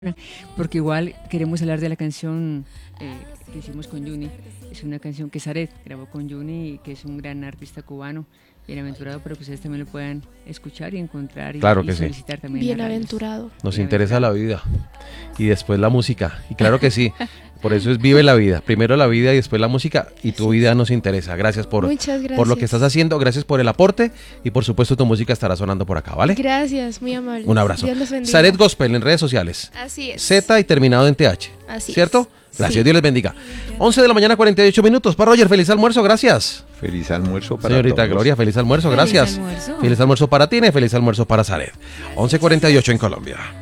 porque igual queremos hablar de la canción que hicimos con Juni. Es una canción que Zaret grabó con Juni, que es un gran artista cubano, bienaventurado, pero que ustedes también lo puedan escuchar y encontrar Claro y que sí. solicitar también. Bienaventurado. Nos interesa la vida y después la música. Y claro que sí, por eso es vive la vida. Primero la vida y después la música, y tu vida nos interesa. Gracias por lo que estás haciendo, gracias por el aporte y por supuesto tu música estará sonando por acá, ¿vale? Gracias, muy amable. Un abrazo. Dios los bendiga. Zaret Gospel en redes sociales. Así es. Z y terminado en TH. Así ¿Cierto? es. Gracias, Sí. Dios les bendiga. 11 de la mañana, 48 minutos. Para Roger, feliz almuerzo, gracias. Feliz almuerzo para Señorita todos. Gloria, feliz almuerzo, gracias. almuerzo. Feliz almuerzo para Tina y feliz almuerzo para Zaret. 11:48 en Colombia.